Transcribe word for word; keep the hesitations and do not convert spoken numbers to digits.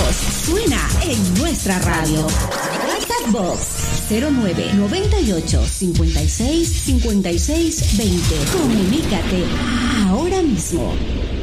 voz suena en nuestra radio. WhatsApp Box cero nueve noventa y ocho cincuenta y seis cincuenta y seis veinte. Comunícate ahora mismo.